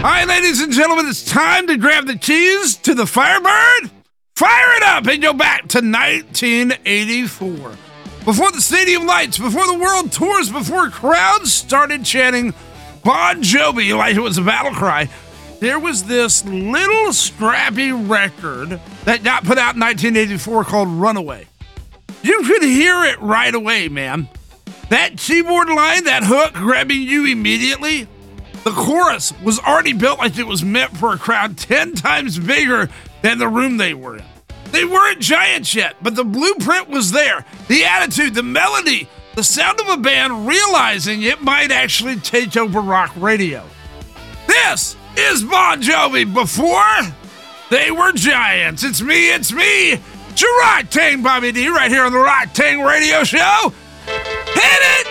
All right, ladies and gentlemen, it's time to grab the keys to the Firebird, fire it up, and go back to 1984. Before the stadium lights, before the world tours, before crowds started chanting Bon Jovi like it was a battle cry, there was this little scrappy record that got put out in 1984 called Runaway. You could hear it right away, man. That keyboard line, that hook grabbing you immediately. The chorus was already built like it was meant for a crowd 10 times bigger than the room they were in. They weren't giants yet, but the blueprint was there. The attitude, the melody, the sound of a band realizing it might actually take over rock radio. This is Bon Jovi before they were giants. It's me, it's your Rock Tang Bobby D right here on the Rock Tang Radio Show. Hit it!